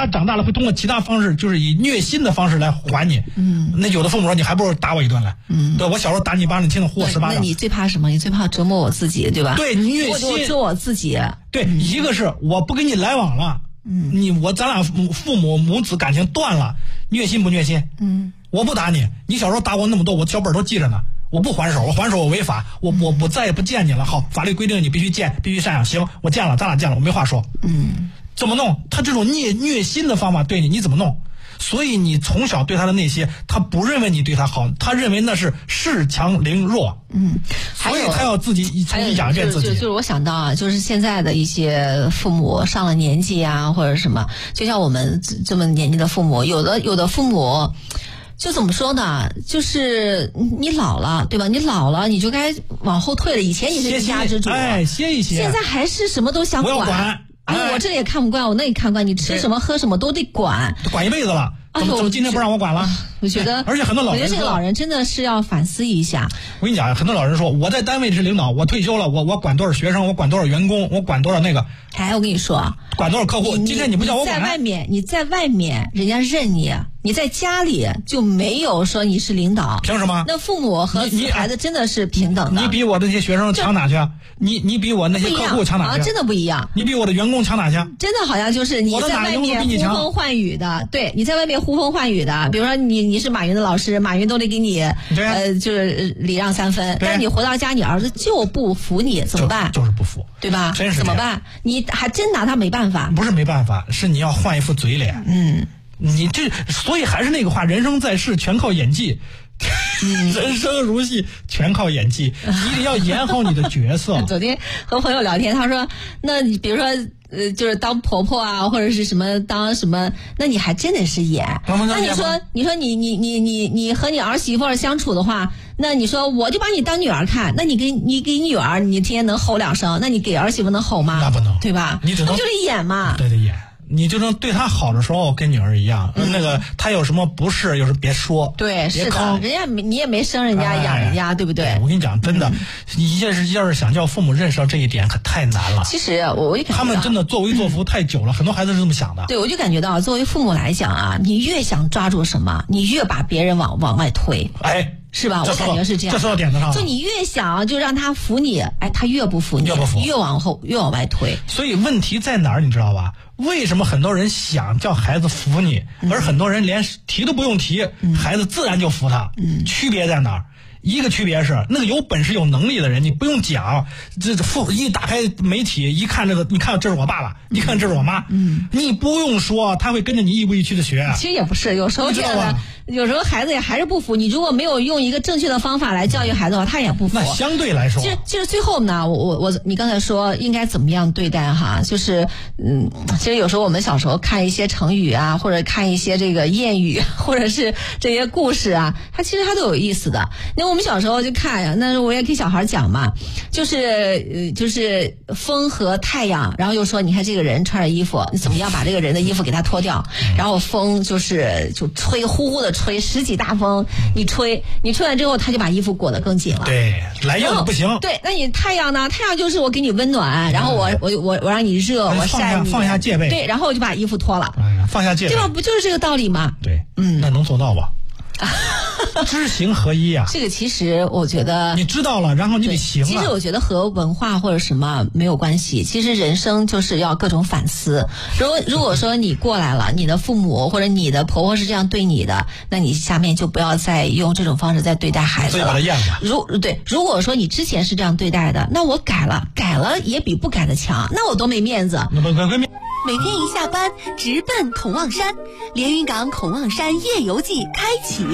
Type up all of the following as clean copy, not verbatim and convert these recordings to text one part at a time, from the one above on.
他长大了会通过其他方式，就是以虐心的方式来还你。那有的父母说你还不如打我一顿来。对，我小时候打你一巴掌，你听了呼我18掌。 那你最怕什么？你最怕折磨我自己，对吧？ 对，虐心。 我折我自己。 对，一个是我不跟你来往了。咱俩父母母子感情断了，虐心不虐心？我不打你，你小时候打我那么多，我小本都记着呢。我不还手，我还手我违法，我再也不见你了。好，法律规定你必须见，必须赡养。行，我见了，咱俩见了，我没话说。怎么弄？他这种虐心的方法对你怎么弄？所以你从小对他的那些，他不认为你对他好，他认为那是恃强凌弱。所以他要自己重新养一遍自己。 就是我想到啊，就是现在的一些父母上了年纪啊，或者什么，就像我们这么年纪的父母，有的父母。就怎么说呢？就是你老了，对吧？你老了，你就该往后退了。以前你是一家之主， 歇一歇。 现在还是什么都想管。 我要管。 我这也看不惯，我那也看不惯。你吃什么喝什么都得管， 管一辈子了。怎么今天不让我管了？ 我觉得， 而且很多老人， 我觉得这个老人真的是要反思一下。 我跟你讲，很多老人说，我在单位是领导，我退休了，我管多少学生，我管多少员工，我管多少那个。 我跟你说， 管多少客户。今天你不叫我管。 你在外面，人家认你。你在家里就没有说你是领导， 凭什么？ 那父母和孩子真的是平等的。 你比我的那些学生强哪去？你比我那些客户强哪去？ 真的不一样。 你比我的员工强哪去？ 真的好像就是你在外面呼风唤雨的，对，你在外面呼风唤雨的。比如说你是马云的老师，马云都得给你就是礼让3分，但你回到家，你儿子就不服你，怎么办？ 就是不服， 对吧？ 真是怎么办？你还真拿他没办法。 不是没办法，是你要换一副嘴脸。所以还是那个话，人生在世全靠演技。人生如戏，全靠演技，一定要演好你的角色。 昨天和朋友聊天，他说，那你比如说就是当婆婆啊，或者是什么当什么，那你还真得是演。那你说你和你儿媳妇相处的话，那你说我就把你当女儿看，那你给女儿你天天能吼2声，那你给儿媳妇能吼吗？ 那不能， 对吧？ 你只能就得演嘛。 对，得演。你就能对他好的时候跟女儿一样，那个他有什么不是，有时别说。 对，是的，人家你也没生人家养人家，对不对？ 我跟你讲，真的，要是想叫父母认识到这一点，可太难了。 其实我也感觉他们真的作威作福太久了，很多孩子是这么想的。 对，我就感觉到，作为父母来讲啊，你越想抓住什么，你越把别人往外推。是吧？我感觉是这样。 这说到点子上了。 就你越想就让他服你，他越不服你，越往外推。 所以问题在哪儿，你知道吧？为什么很多人想叫孩子服你，而很多人连提都不用提，孩子自然就服他？区别在哪儿？一个区别是，那个有本事有能力的人，你不用讲，一打开媒体一看这个，你看这是我爸爸，一看这是我妈，你不用说，他会跟着你一步一趋的学。 其实也不是，有时候这样的，有时候孩子也还是不服。你如果没有用一个正确的方法来教育孩子的话，他也不服。 那相对来说， 其实最后呢，你刚才说应该怎么样对待哈，就是其实有时候我们小时候看一些成语啊，或者看一些这个谚语，或者是这些故事啊，它其实都有意思的。因为我们小时候就看呀，那我也给小孩讲嘛，就是风和太阳，然后又说你看这个人穿着衣服，你怎么样把这个人的衣服给他脱掉，然后风就吹呼呼的吹10几大风，你吹完之后他就把衣服裹得更紧了。 对，来硬的不行。 对，那你太阳呢？太阳就是我给你温暖，然后我让你热，我晒你， 放下戒备。 对，然后我就把衣服脱了。 放下戒备， 对吧？不就是这个道理吗？ 对，那能做到吧？知行合一啊！ 这个其实我觉得你知道了，然后你得行啊。 其实我觉得和文化或者什么没有关系。其实人生就是要各种反思。如果说你过来了，你的父母或者你的婆婆是这样对你的，那你下面就不要再用这种方式再对待孩子了。 所以把它咽了。 如果说你之前是这样对待的，那我改了也比不改的强，那我多没面子。 每天一下班直奔孔望山，连云港孔望山夜游季开启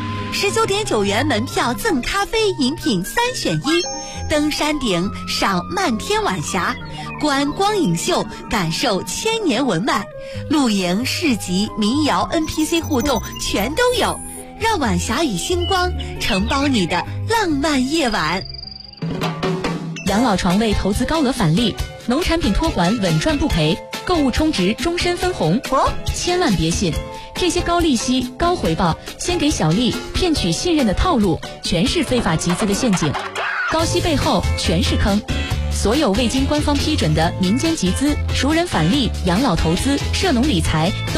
，19.9元门票赠咖啡饮品3选1，登山顶赏漫天晚霞，观光影秀感受千年文脉，露营市集民谣 NPC 互动全都有，让晚霞与星光承包你的浪漫夜晚。 养老床位投资高额返利，农产品托管稳赚不赔，购物充值终身分红。千万别信这些高利息高回报先给小利骗取信任的套路，全是非法集资的陷阱，高息背后全是坑。所有未经官方批准的民间集资、熟人返利、养老投资、涉农理财